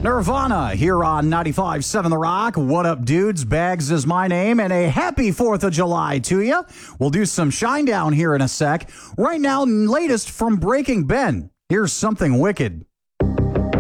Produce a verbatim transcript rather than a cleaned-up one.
Nirvana here on ninety-five point seven The Rock. What up, dudes? Bags is my name, and a happy fourth of July to you. We'll do some Shinedown here in a sec. Right now, latest from Breaking Ben. Here's something wicked.